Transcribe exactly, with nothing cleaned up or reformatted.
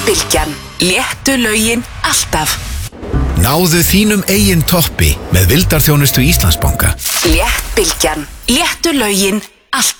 Bylgjan. Léttu lögin alltaf. Náðu þínum eigin toppi með vildarþjónustu Íslandsbanka. Létt Bylgjan. Léttu lögin alltaf.